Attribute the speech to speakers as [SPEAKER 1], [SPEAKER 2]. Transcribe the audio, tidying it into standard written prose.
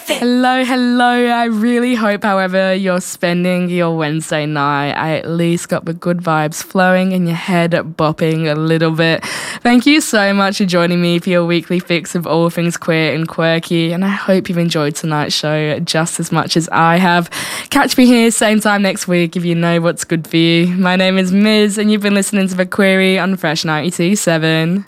[SPEAKER 1] Hello, hello. I really hope, however, you're spending your Wednesday night, I at least got the good vibes flowing and your head bopping a little bit. Thank you so much for joining me for your weekly fix of all things queer and quirky, and I hope you've enjoyed tonight's show just as much as I have. Catch me here same time next week if you know what's good for you. My name is Miz, and you've been listening to The Query on Fresh 92.7.